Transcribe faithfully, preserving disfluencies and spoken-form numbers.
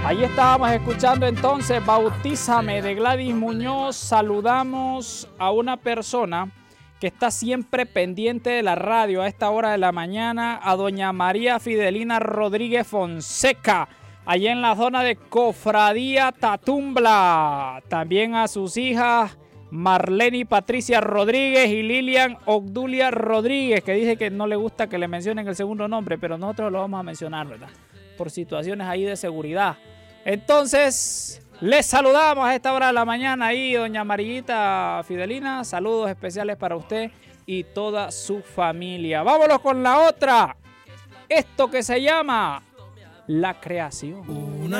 Ahí estábamos escuchando entonces Bautízame de Gladys Muñoz. Saludamos a una persona que está siempre pendiente de la radio a esta hora de la mañana, a doña María Fidelina Rodríguez Fonseca, allá en la zona de Cofradía Tatumbla. También a sus hijas Marlene Patricia Rodríguez y Lilian Obdulia Rodríguez, que dice que no le gusta que le mencionen el segundo nombre, pero nosotros lo vamos a mencionar, ¿verdad? Por situaciones ahí de seguridad. Entonces, les saludamos a esta hora de la mañana ahí, doña Marillita Fidelina. Saludos especiales para usted y toda su familia. Vámonos con la otra. Esto que se llama La Creación.